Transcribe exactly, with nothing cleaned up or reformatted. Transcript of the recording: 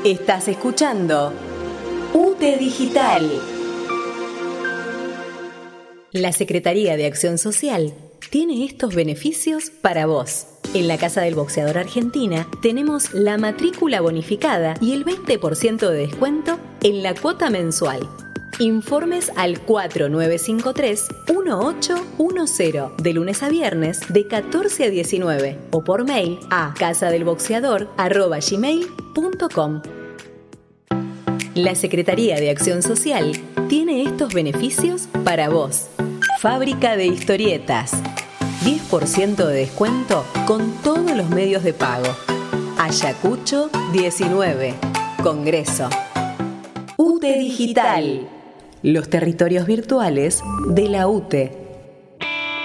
Estás escuchando U T E Digital. La Secretaría de Acción Social tiene estos beneficios para vos. En la Casa del Boxeador Argentina tenemos la matrícula bonificada y el veinte por ciento de descuento en la cuota mensual. Informes al cuatro nueve cinco tres, uno ocho uno cero de lunes a viernes de catorce a diecinueve o por mail a casadelboxeador arroba gmail punto com. La Secretaría de Acción Social tiene estos beneficios para vos. Fábrica de historietas. diez por ciento de descuento con todos los medios de pago. Ayacucho diecinueve. Congreso. U T E Digital. Los territorios virtuales de la U T E.